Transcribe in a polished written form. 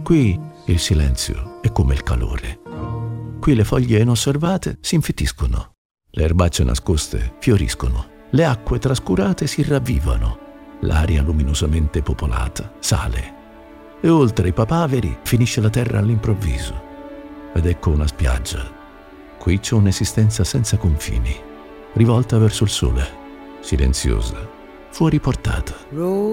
Qui il silenzio è come il calore. Qui le foglie inosservate si infittiscono, le erbacce nascoste fioriscono, le acque trascurate si ravvivano, l'aria luminosamente popolata sale e oltre i papaveri finisce la terra all'improvviso. Ed ecco una spiaggia. Qui c'è un'esistenza senza confini, rivolta verso il sole, silenziosa, fuori portata.